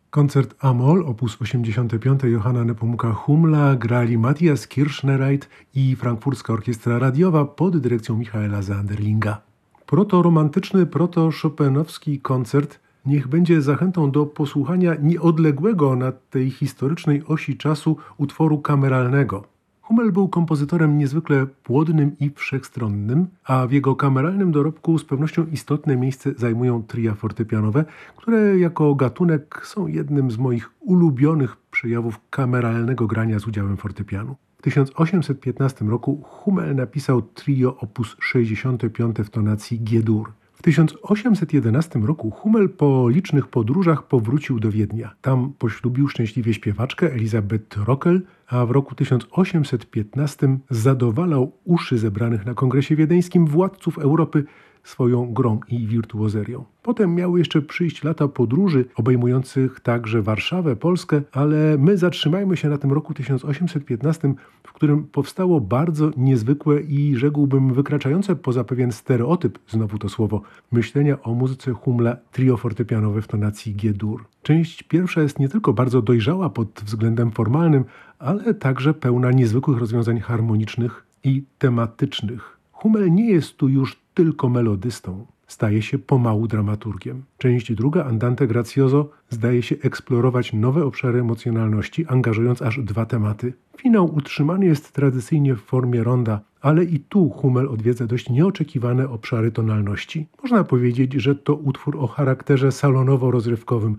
Koncert A-moll op. 85 Johanna Nepomuka Hummela grali Matthias Kirschnereit i Frankfurcka Orkiestra Radiowa pod dyrekcją Michaela Zanderlinga. Proto-romantyczny, proto-chopinowski koncert niech będzie zachętą do posłuchania nieodległego na tej historycznej osi czasu utworu kameralnego. Hummel był kompozytorem niezwykle płodnym i wszechstronnym, a w jego kameralnym dorobku z pewnością istotne miejsce zajmują tria fortepianowe, które jako gatunek są jednym z moich ulubionych przejawów kameralnego grania z udziałem fortepianu. W 1815 roku Hummel napisał trio op. 65 w tonacji G-dur. W 1811 roku Hummel po licznych podróżach powrócił do Wiednia. Tam poślubił szczęśliwie śpiewaczkę Elisabeth Rockel, a w roku 1815 zadowalał uszy zebranych na kongresie wiedeńskim władców Europy swoją grą i wirtuozerią. Potem miały jeszcze przyjść lata podróży obejmujących także Warszawę, Polskę, ale my zatrzymajmy się na tym roku 1815, w którym powstało bardzo niezwykłe i rzekłbym wykraczające poza pewien stereotyp, znowu to słowo, myślenia o muzyce Hummela trio fortepianowe w tonacji G-dur. Część pierwsza jest nie tylko bardzo dojrzała pod względem formalnym, ale także pełna niezwykłych rozwiązań harmonicznych i tematycznych. Hummel nie jest tu już tylko melodystą. Staje się pomału dramaturgiem. Część druga, Andante Grazioso, zdaje się eksplorować nowe obszary emocjonalności, angażując aż 2 tematy. Finał utrzymany jest tradycyjnie w formie ronda, ale i tu Hummel odwiedza dość nieoczekiwane obszary tonalności. Można powiedzieć, że to utwór o charakterze salonowo-rozrywkowym,